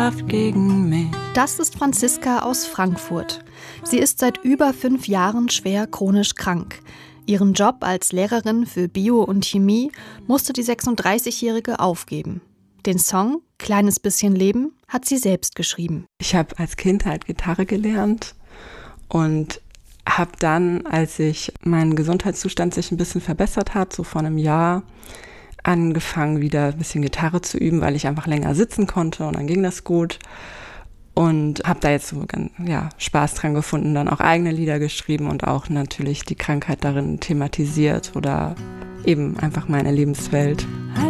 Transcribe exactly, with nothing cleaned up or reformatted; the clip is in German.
Kraft gegen mich. Das ist Franziska aus Frankfurt. Sie ist seit über fünf Jahren schwer chronisch krank. Ihren Job als Lehrerin für Bio und Chemie musste die sechsunddreißigjährige aufgeben. Den Song »Kleines bisschen Leben« hat sie selbst geschrieben. Ich habe als Kind halt Gitarre gelernt und habe dann, als ich mein Gesundheitszustand sich ein bisschen verbessert hat, so vor einem Jahr, angefangen wieder ein bisschen Gitarre zu üben, weil ich einfach länger sitzen konnte und dann ging das gut. Und habe da jetzt so ganz, ja, Spaß dran gefunden, dann auch eigene Lieder geschrieben und auch natürlich die Krankheit darin thematisiert oder eben einfach meine Lebenswelt.